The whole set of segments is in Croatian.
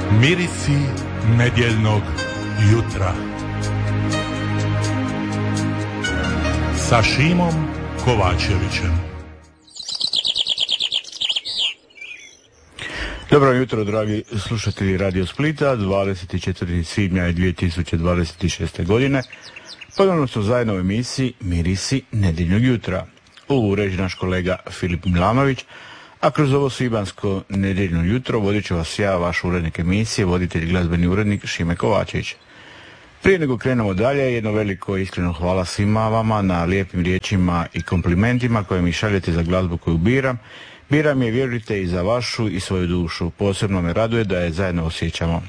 Mirisi nedjeljnog jutra sa Šimom Kovačevićem. Dobro jutro, dragi slušatelji Radio Splita, 24. svibnja 2026. godine. Ponovno smo zajedno u emisiji Mirisi nedjeljnog jutra. Ovo uređi naš kolega Filip Milanović, a kroz ovo svibansko nedjeljno jutro vodit ću vas ja, vaš urednik emisije, voditelj i glazbeni urednik Šime Kovačević. Prije nego krenemo dalje, jedno veliko iskreno hvala svima vama na lijepim riječima i komplimentima koje mi šaljete za glazbu koju biram. Biram je, vjerujte, i za vašu i svoju dušu. Posebno me raduje da je zajedno osjećamo.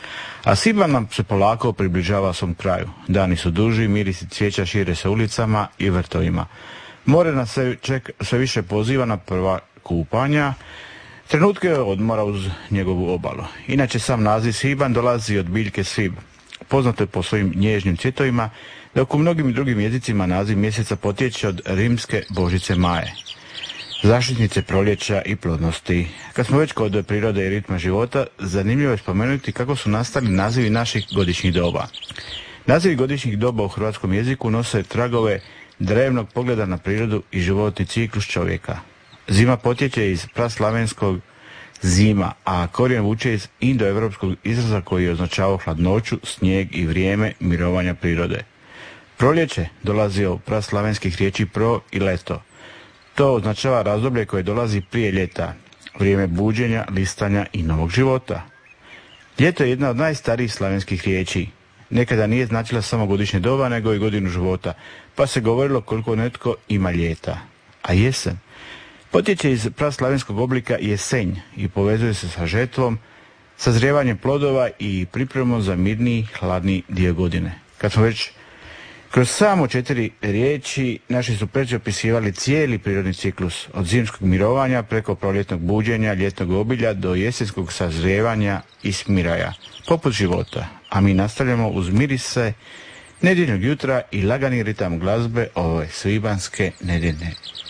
A svibanj nam se polako približava svom kraju. Dani su duži, mirisi cvijeća šire se ulicama i vrtovima. More nas sve više poziva na prva kupanja, trenutke odmora uz njegovu obalu. Inače, sam naziv svibanj dolazi od biljke svib, poznato je po svojim nježnim cvjetovima, dok u mnogim drugim jezicima naziv mjeseca potječe od rimske božice Maje, zaštitnice proljeća i plodnosti. Kad smo već kod prirode i ritma života, zanimljivo je spomenuti kako su nastali nazivi naših godišnjih doba. Nazivi godišnjih doba u hrvatskom jeziku nose tragove drevnog pogleda na prirodu i životni ciklus čovjeka. Zima potječe iz praslavenskog zima, a korijen vuče iz indoevropskog izraza koji je označavao hladnoću, snijeg i vrijeme mirovanja prirode. Proljeće dolazi od praslavenskih riječi pro i leto. To označava razdoblje koje dolazi prije ljeta, vrijeme buđenja, listanja i novog života. Ljeto je jedna od najstarijih slavenskih riječi. Nekada nije značila samo godišnje doba, nego i godinu života, pa se govorilo koliko netko ima ljeta. A jesen potječe iz praslavenskog oblika jesenj i povezuje se sa žetvom, sazrijevanjem plodova i pripremom za mirniji, hladniji dio godine. Kad smo već kroz samo 4 riječi, naši su preci opisivali cijeli prirodni ciklus, od zimskog mirovanja preko proljetnog buđenja, ljetnog obilja do jesenskog sazrijevanja i smiraja, poput života. A mi nastavljamo uz mirise nedjeljnog jutra i lagani ritam glazbe ove svibanske nedjeljne